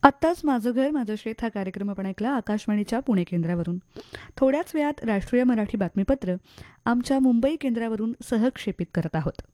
आत्ताच माझं घर माझं शेत हा कार्यक्रम आपण ऐकला आकाशवाणीच्या पुणे केंद्रावरून. थोड्याच वेळात राष्ट्रीय मराठी बातमीपत्र आमच्या मुंबई केंद्रावरून सहक्षेपित करत आहोत.